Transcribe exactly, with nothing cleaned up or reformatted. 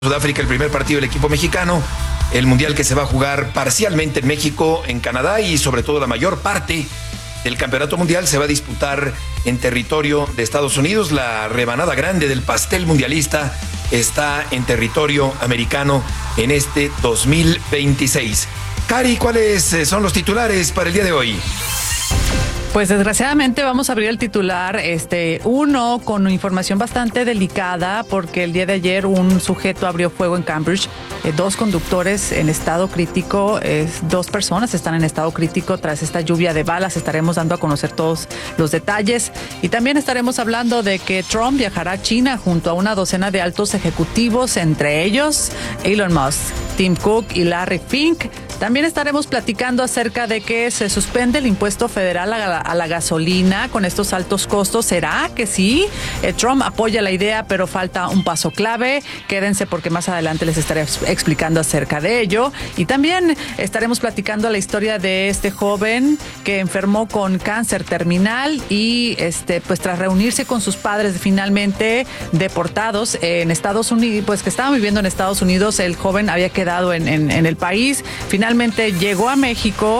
Sudáfrica el primer partido del equipo mexicano, el mundial que se va a jugar parcialmente en México, en Canadá y sobre todo la mayor parte del campeonato mundial se va a disputar en territorio de Estados Unidos. La rebanada grande del pastel mundialista está en territorio americano en este dos mil veintiséis. Cari, ¿cuáles son los titulares para el día de hoy? Pues desgraciadamente vamos a abrir el titular, este, uno con información bastante delicada porque el día de ayer un sujeto abrió fuego en Cambridge, eh, dos conductores en estado crítico, eh, dos personas están en estado crítico tras esta lluvia de balas. Estaremos dando a conocer todos los detalles y también estaremos hablando de que Trump viajará a China junto a una docena de altos ejecutivos, entre ellos Elon Musk, Tim Cook y Larry Fink. También estaremos platicando acerca de que se suspende el impuesto federal a la, a la gasolina con estos altos costos. ¿Será que sí? Eh, Trump apoya la idea, pero falta un paso clave. Quédense porque más adelante les estaré explicando acerca de ello. Y también estaremos platicando la historia de este joven que enfermó con cáncer terminal y este, pues tras reunirse con sus padres finalmente deportados en Estados Unidos, pues que estaban viviendo en Estados Unidos, el joven había quedado en, en, en el país. Finalmente Finalmente llegó a México